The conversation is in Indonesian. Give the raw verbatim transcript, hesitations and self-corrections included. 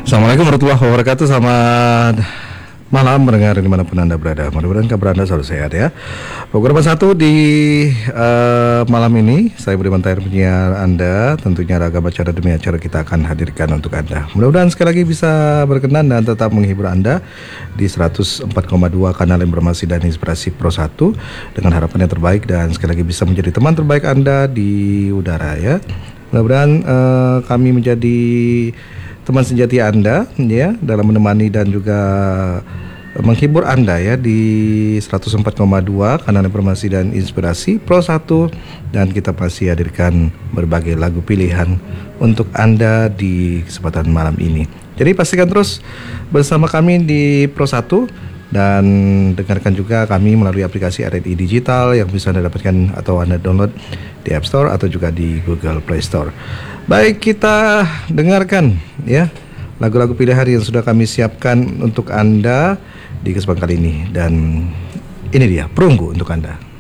Assalamualaikum warahmatullahi wabarakatuh. Selamat malam mendengar dimanapun Anda berada. Mudah-mudahan kabar Anda selalu sehat ya. Program satu di uh, malam ini saya Budiman Tahir, penyiar Anda. Tentunya ragam acara demi acara kita akan hadirkan untuk Anda. Mudah-mudahan sekali lagi bisa berkenan dan tetap menghibur Anda di seratus empat koma dua kanal informasi dan inspirasi Pro satu dengan harapan yang terbaik dan sekali lagi bisa menjadi teman terbaik Anda di udara ya. Mudah-mudahan uh, kami menjadi teman sejati Anda ya dalam menemani dan juga menghibur Anda ya di seratus empat koma dua kanal informasi dan inspirasi Pro satu, dan kita masih hadirkan berbagai lagu pilihan untuk Anda di kesempatan malam ini. Jadi pastikan terus bersama kami di Pro satu dan dengarkan juga kami melalui aplikasi R R I Digital yang bisa Anda dapatkan atau Anda download di App Store atau juga di Google Play Store. Baik, kita dengarkan ya lagu-lagu pilihan yang sudah kami siapkan untuk Anda di kesempatan kali ini, dan ini dia Perunggu untuk Anda.